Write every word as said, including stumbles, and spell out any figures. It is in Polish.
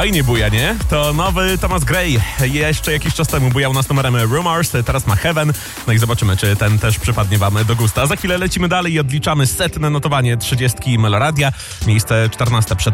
Fajnie buja, nie? To nowy Thomas Gray. Jeszcze jakiś czas temu bujał nas numerem Rumors, teraz ma Heaven. No i zobaczymy, czy ten też przypadnie wam do gusta. Za chwilę lecimy dalej i odliczamy setne notowanie trzydziestki Meloradia. Miejsce czternaste przed